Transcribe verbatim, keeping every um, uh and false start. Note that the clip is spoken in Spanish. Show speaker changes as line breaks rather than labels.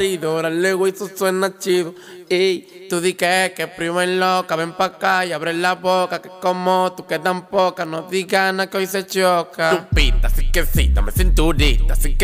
Luego eso suena chido. Ey, tú di que, que primo es loca. Ven pa' acá y abre la boca. Que como tú que tan poca. No digas nada que hoy se choca. Tu pita, así que sí, dame cinturita. Así que